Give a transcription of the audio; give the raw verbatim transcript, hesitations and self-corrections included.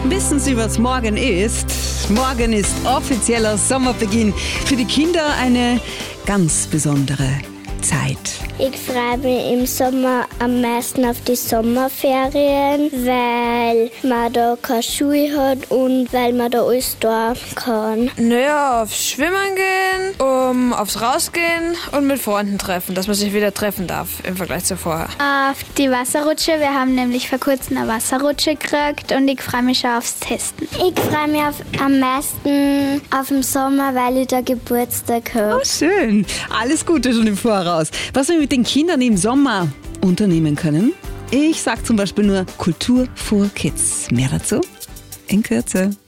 Wissen Sie, was morgen ist? Morgen ist offizieller Sommerbeginn. Für die Kinder eine ganz besondere Zeit. Ich freue mich im Sommer am meisten auf die Sommerferien, weil man da keine Schule hat und weil man da alles da kann. Naja, aufs Schwimmen gehen, um, aufs Rausgehen und mit Freunden treffen, dass man sich wieder treffen darf im Vergleich zu vorher. Auf die Wasserrutsche. Wir haben nämlich vor kurzem eine Wasserrutsche gekriegt und ich freue mich schon aufs Testen. Ich freue mich auf, am meisten auf den Sommer, weil ich da Geburtstag habe. Oh, schön. Alles Gute schon im Voraus. Was wir mit den Kindern im Sommer unternehmen können? Ich sag zum Beispiel nur Kultur for Kids. Mehr dazu in Kürze.